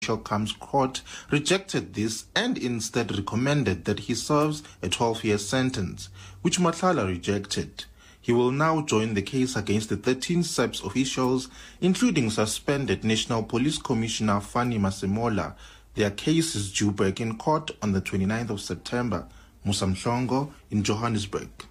Comes Court rejected this and instead recommended that he serves a 12-year sentence, which Matlala rejected. He will now join the case against the 13 SAPS officials, including suspended National Police Commissioner Fanny Masemola. Their case is due back in court on the 29th of September. Musa Mhlongo in Johannesburg.